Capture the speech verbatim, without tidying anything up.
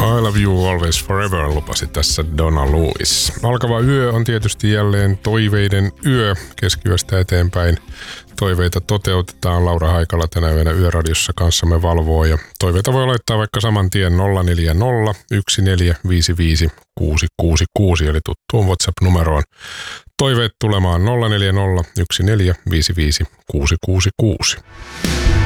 I love you always forever, lupasi tässä Donna Lewis. Alkava yö on tietysti jälleen toiveiden yö keskiöstä eteenpäin. Toiveita toteutetaan. Laura Haikala tänä yönä Yöradiossa kanssamme valvoo ja toiveita voi laittaa vaikka saman tien nolla neljä nolla yksi neljä viisi viisi kuusi kuusi kuusi eli tuttuun WhatsApp-numeroon. Toiveet tulemaan nolla neljä nolla yksi neljä viisi viisi kuusi kuusi kuusi.